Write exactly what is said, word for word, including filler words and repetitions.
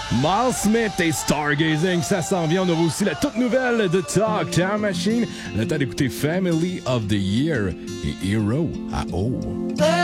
Miles Smith et Stargazing, ça s'en vient. On aura aussi la toute nouvelle de Talk Time Machine. Le temps d'écouter Family of the Year et Hero à O.